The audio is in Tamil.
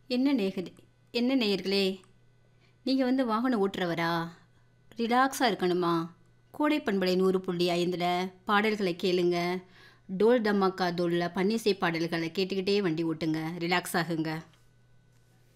என்ன நேயர்களே என்ன நேயர்களே, நீங்கள் வந்து வாகனம் ஓட்டுறவரா? ரிலாக்ஸாக இருக்கணுமா? கோடை பண்பலை 100.5ல் பாடல்களை கேளுங்க. டோல் தமாக்கா தோல்ல பன்னிசை பாடல்களை கேட்டுக்கிட்டே வண்டி ஓட்டுங்க. ரிலாக்ஸ் ஆகுங்க.